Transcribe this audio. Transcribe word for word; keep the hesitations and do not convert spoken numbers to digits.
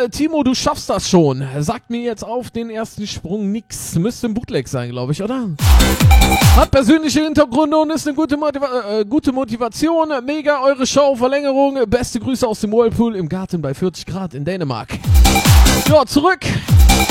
äh, Timo, du schaffst das schon. Sagt mir jetzt auf den ersten Sprung nix. Müsste ein Bootleg sein, glaube ich, oder? Hat persönliche Hintergründe und ist eine gute, Motiva- äh, gute Motivation. Mega eure Show, Verlängerung. Beste Grüße aus dem Whirlpool im Garten bei vierzig Grad in Dänemark. Ja, zurück